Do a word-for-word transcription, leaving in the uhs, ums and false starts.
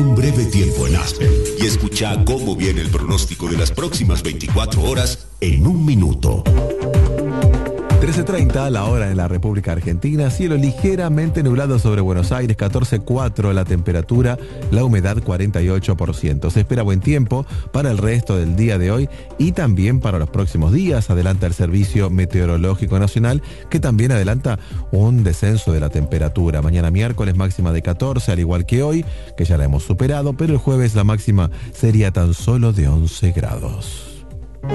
Un breve tiempo en Aspen y escucha cómo viene el pronóstico de las próximas veinticuatro horas en un minuto. trece treinta, la hora en la República Argentina, cielo ligeramente nublado sobre Buenos Aires, catorce coma cuatro la temperatura, la humedad cuarenta y ocho por ciento. Se espera buen tiempo para el resto del día de hoy y también para los próximos días. Adelanta el Servicio Meteorológico Nacional, que también adelanta un descenso de la temperatura. Mañana miércoles máxima de catorce, al igual que hoy, que ya la hemos superado, pero el jueves la máxima sería tan solo de once grados.